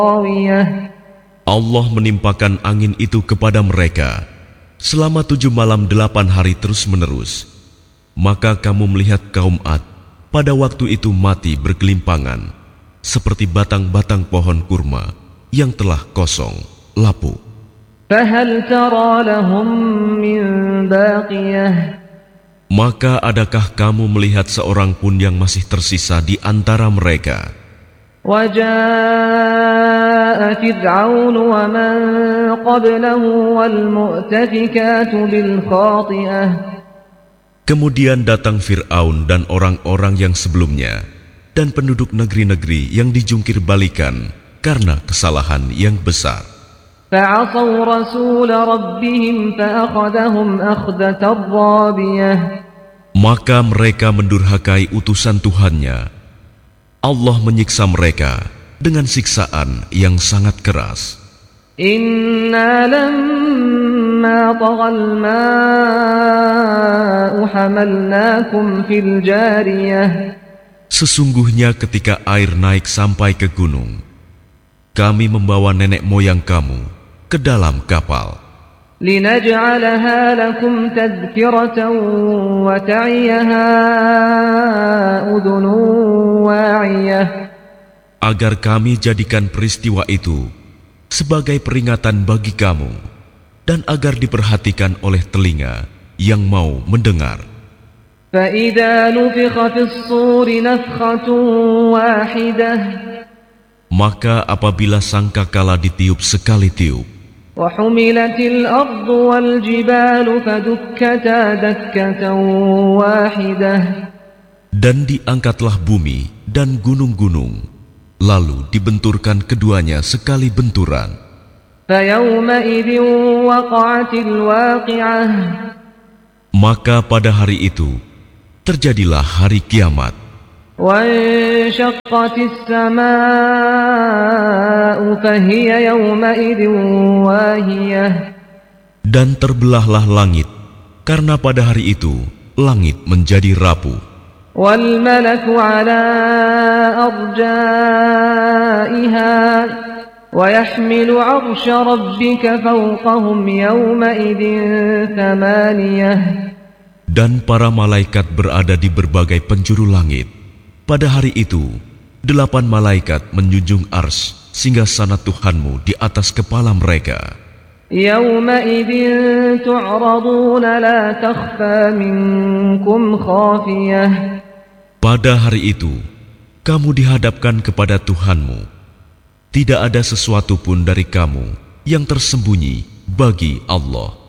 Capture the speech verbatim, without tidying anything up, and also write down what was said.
Allah menimpakan angin itu kepada mereka selama tujuh malam delapan hari terus-menerus. Maka kamu melihat kaum Ad pada waktu itu mati bergelimpangan, seperti batang-batang pohon kurma yang telah kosong, lapuk. فَهَلْ تَرَى لَهُم مِّن بَاقِيَةٍ Maka adakah kamu melihat seorang pun yang masih tersisa di antara mereka? وَجَاءَ فِرْعَوْنُ وَمَن قَبْلَهُ وَالْمُؤْتَفِكَاتُ بِالْخَاطِئَةِ Kemudian datang Fir'aun dan orang-orang yang sebelumnya, dan penduduk negeri-negeri yang dijungkir balikan karena kesalahan yang besar. فَعَصَوْا رَسُولَ رَبِّهِمْ فَأَخَذَهُمْ أَخْذَةً رَّابِيَةً Maka mereka mendurhakai utusan Tuhannya. Allah menyiksa mereka dengan siksaan yang sangat keras. إِنَّا لَمَّا طَغَى الْمَاءُ حَمَلْنَاكُمْ فِي الْجَارِيَةِ Sesungguhnya ketika air naik sampai ke gunung, kami membawa nenek moyang kamu ke dalam kapal. لِنَجْعَلَهَا لَكُمْ تَذْكِرَةً وَتَعِيَهَا أُذُنٌ وَاعِيَةٌ Agar kami jadikan peristiwa itu sebagai peringatan bagi kamu, dan agar diperhatikan oleh telinga yang mau mendengar. فَإِذَا نُفِخَ فِي الصُّورِ نَفْخَةٌ وَاحِدَةٌ Maka apabila sangkakala ditiup sekali tiup, وَحُمِلَتِ الْأَرْضُ وَالْجِبَالُ فَدُكَّتَا دَكَّةً وَاحِدَةً dan diangkatlah bumi dan gunung-gunung, lalu dibenturkan keduanya sekali benturan. فَيَوْمَئِذٍ وَقَعَتِ الْوَاقِعَةُ Maka pada hari itu terjadilah hari kiamat. وَانشَقَّتِ السَّمَاءُ فَهِيَ يَوْمَئِذٍ وَاهِيَةٌ Dan terbelahlah langit, karena pada hari itu langit menjadi rapuh. وَالْمَلَكُ عَلَى أَرْجَائِهَا وَيَحْمِلُ عَرْشَ رَبِّكَ فَوْقَهُمْ يَوْمَئِذٍ ثَمَانِيَةٌ Dan para malaikat berada di berbagai penjuru langit. Pada hari itu, delapan malaikat menjunjung ars singgasana Tuhanmu di atas kepala mereka. يَوْمَئِذٍ تُعْرَضُونَ لَا تَخْفَى مِنكُمْ خَافِيَةٌ Pada hari itu, kamu dihadapkan kepada Tuhanmu. Tidak ada sesuatu pun dari kamu yang tersembunyi bagi Allah.